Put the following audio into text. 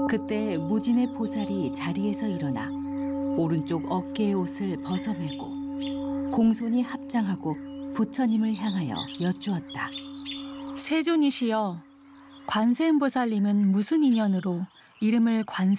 그때 무진의 보살이 자리에서 일어나 오른쪽 어깨의 옷을 벗어매고 공손히 합장하고 부처님을 향하여 여쭈었다. 세존이시여, 관세음보살님은 무슨 인연으로 이름을